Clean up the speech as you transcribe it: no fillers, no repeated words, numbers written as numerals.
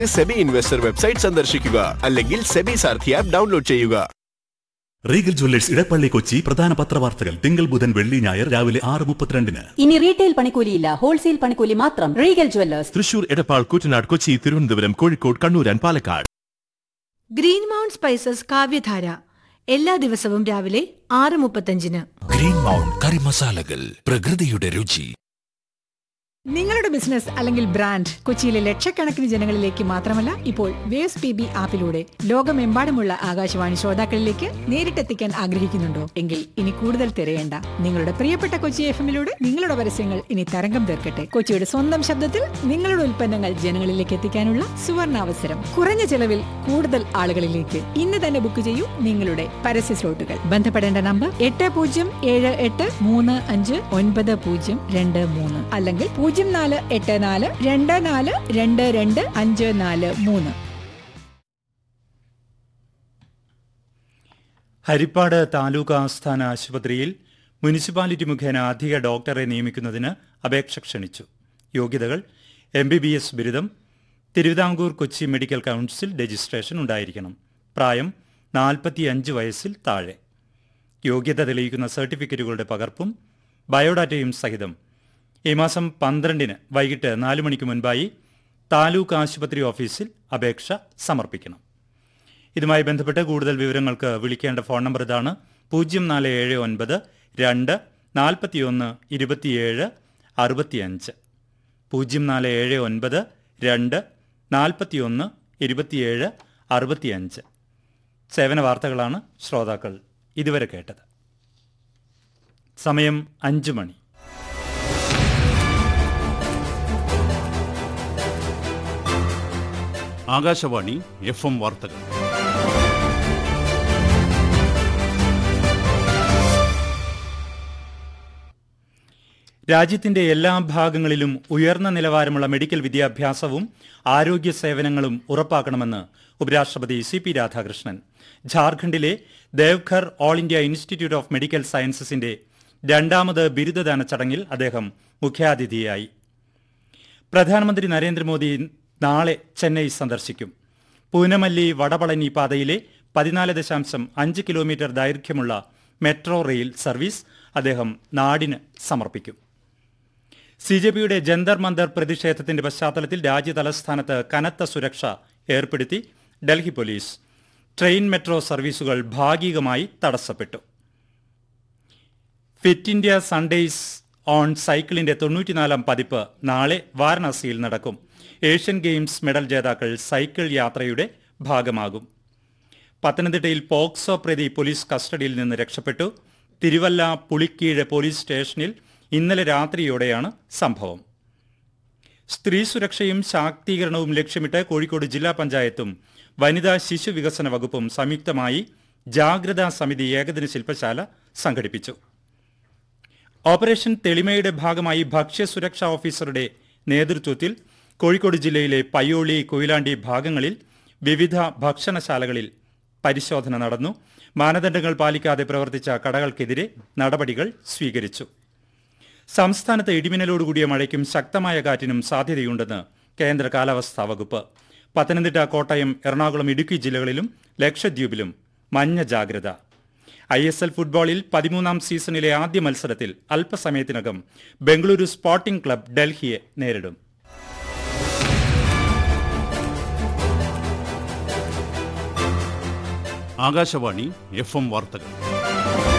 SEBI investor website സന്ദർശിക്കുക അല്ലെങ്കിൽ സെബി സാരഥി app download ചെയ്യുക. റീഗൽ ജ്വല്ലേഴ്സ് ഇടപ്പള്ളി കൊച്ചി പ്രധാന പത്രവാർത്തകൾ തിങ്കൾ ബുധൻ വെള്ളി ഞായർ രാവിലെ 6:32. ഇനി റീറ്റെയിൽ പണിക്കൂലിയില്ല, ഹോൾസെയിൽ പണിക്കൂലി മാത്രം. Regal Jewellers, Thrissur, Edappal, Koottanad, Kochi, Thiruvananthapuram, Kozhikode, Kannur and Palakkad. Green mount spices കാവ്യധാര എല്ലാ ദിവസവും രാവിലെ 6:35. ഗ്രീൻ മൗണ്ട് കറി മസാലകൾ, പ്രകൃതിയുടെ രുചി. നിങ്ങളുടെ ബിസിനസ് അല്ലെങ്കിൽ ബ്രാൻഡ് കൊച്ചിയിലെ ലക്ഷക്കണക്കിന് ജനങ്ങളിലേക്ക് മാത്രമല്ല, ഇപ്പോൾ വേവ്സ് PB ആപ്പിലൂടെ ലോകമെമ്പാടുമുള്ള ആകാശവാണി ശ്രോതാക്കളിലേക്ക് നേരിട്ടെത്തിക്കാൻ ആഗ്രഹിക്കുന്നുണ്ടോ? എങ്കിൽ ഇനി കൂടുതൽ തിരയേണ്ട. നിങ്ങളുടെ പ്രിയപ്പെട്ട കൊച്ചി FM-ലൂടെ നിങ്ങളുടെ പരസ്യങ്ങൾ ഇനി തരംഗം തീർക്കട്ടെ. കൊച്ചിയുടെ സ്വന്തം ശബ്ദത്തിൽ നിങ്ങളുടെ ഉൽപ്പന്നങ്ങൾ ജനങ്ങളിലേക്ക് എത്തിക്കാനുള്ള സുവർണാവസരം. കുറഞ്ഞ ചെലവിൽ കൂടുതൽ ആളുകളിലേക്ക്. ഇന്ന് തന്നെ ബുക്ക് ചെയ്യൂ നിങ്ങളുടെ പരസ്യ സ്ലോട്ടുകൾ. ബന്ധപ്പെടേണ്ട നമ്പർ 8078359023 അല്ലെങ്കിൽ 0484222543. ഹരിപ്പാട് താലൂക്ക് ആസ്ഥാന ആശുപത്രിയിൽ മുനിസിപ്പാലിറ്റി മുഖേന അധിക ഡോക്ടറെ നിയമിക്കുന്നതിന് അപേക്ഷ ക്ഷണിച്ചു. യോഗ്യതകൾ: MBBS ബിരുദം, Thiruvithamkoor Kochi medical council registration ഉണ്ടായിരിക്കണം. പ്രായം 45 വയസ്സിൽ താഴെ. യോഗ്യത തെളിയിക്കുന്ന സർട്ടിഫിക്കറ്റുകളുടെ പകർപ്പും ബയോഡാറ്റയും സഹിതം ഈ മാസം 12-ന് വൈകിട്ട് 4 മണിക്ക് മുൻപായി താലൂക്ക് ആശുപത്രി ഓഫീസിൽ അപേക്ഷ സമർപ്പിക്കണം. ഇതുമായി ബന്ധപ്പെട്ട് കൂടുതൽ വിവരങ്ങൾക്ക് വിളിക്കേണ്ട ഫോൺ നമ്പർ ഇതാണ്: 0479 2 41 27 65. 0479 2 41 27 65. സേവന വാർത്തകളാണ് ശ്രോതാക്കൾ ഇതുവരെ കേട്ടത്. സമയം 5 മണി. ആകാശവാണി FM വാർത്തകൾ. രാജ്യത്തിന്റെ എല്ലാ ഭാഗങ്ങളിലും ഉയർന്ന നിലവാരമുള്ള മെഡിക്കൽ വിദ്യാഭ്യാസവും ആരോഗ്യ സേവനങ്ങളും ഉറപ്പാക്കണമെന്ന് ഉപരാഷ്ട്രപതി CP രാധാകൃഷ്ണൻ. ഝാർഖണ്ഡിലെ ദേവ്ഘർ all India institute of medical സയൻസസിന്റെ 2ാമത് ബിരുദദാന ചടങ്ങിൽ അദ്ദേഹം മുഖ്യാതിഥിയായി. പ്രധാനമന്ത്രി നരേന്ദ്രമോദി നാളെ ചെന്നൈ സന്ദർശിക്കും. പൂനമല്ലി വടപളനി പാതയിലെ 14.5 കിലോമീറ്റർ ദൈർഘ്യമുള്ള മെട്രോ റെയിൽ സർവീസ് അദ്ദേഹം നാടിന് സമർപ്പിക്കും. CJPയുടെ ജന്തർ മന്ദർ പ്രതിഷേധത്തിന്റെ പശ്ചാത്തലത്തിൽ രാജ്യതലസ്ഥാനത്ത് കനത്ത സുരക്ഷ ഏർപ്പെടുത്തി ഡൽഹി പോലീസ്. ട്രെയിൻ മെട്രോ സർവീസുകൾ ഭാഗികമായി തടസ്സപ്പെട്ടു. ഫിറ്റ് ഇന്ത്യ സൺഡേസ് ഓൺ സൈക്കിളിന്റെ 94ാം പതിപ്പ് നാളെ വാരണാസിയിൽ നടക്കും. ഏഷ്യൻ ഗെയിംസ് മെഡൽ ജേതാക്കൾ സൈക്കിൾ യാത്രയുടെ ഭാഗമാകും. പത്തനംതിട്ടയിൽ പോക്സോ പ്രതി പോലീസ് കസ്റ്റഡിയിൽ നിന്ന് രക്ഷപ്പെട്ടു. തിരുവല്ല പുളിക്കീഴ് പോലീസ് സ്റ്റേഷനിൽ ഇന്നലെ രാത്രിയോടെയാണ് സംഭവം. സ്ത്രീ സുരക്ഷയും ശാക്തീകരണവും ലക്ഷ്യമിട്ട് കോഴിക്കോട് ജില്ലാ പഞ്ചായത്തും വനിതാ ശിശു വികസന വകുപ്പും സംയുക്തമായി ജാഗ്രതാ സമിതി ഏകദിന ശില്പശാല സംഘടിപ്പിച്ചു. ഓപ്പറേഷൻ തെളിമയുടെ ഭാഗമായി ഭക്ഷ്യസുരക്ഷാ ഓഫീസറുടെ നേതൃത്വത്തിൽ കോഴിക്കോട് ജില്ലയിലെ പയ്യോളി, കൊയിലാണ്ടി ഭാഗങ്ങളിൽ വിവിധ ഭക്ഷണശാലകളിൽ പരിശോധന നടന്നു. മാനദണ്ഡങ്ങൾ പാലിക്കാതെ പ്രവർത്തിച്ച കടകൾക്കെതിരെ നടപടികൾ സ്വീകരിച്ചു. സംസ്ഥാനത്ത് ഇടിമിന്നലോടുകൂടിയ മഴയ്ക്കും ശക്തമായ കാറ്റിനും സാധ്യതയുണ്ടെന്ന് കേന്ദ്ര കാലാവസ്ഥാ വകുപ്പ്. പത്തനംതിട്ട, കോട്ടയം, എറണാകുളം, ഇടുക്കി ജില്ലകളിലും ലക്ഷദ്വീപിലും മഞ്ഞ ജാഗ്രത. ISL ഫുട്ബോളിൽ 13ാം സീസണിലെ ആദ്യ മത്സരത്തിൽ അല്പസമയത്തിനകം ബംഗളൂരു സ്പോർട്ടിംഗ് ക്ലബ് ഡൽഹിയെ നേരിടും. ആകാശവാണി FM വാർത്തകൾ.